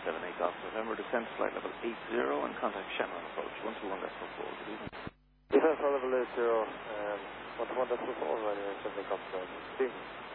78 Golf November, descend to flight level 80 and contact Shannon approach 121 decimal 4. Good evening. Defense level 80, 121 decimal 4, runway 78 Golf November. Good evening.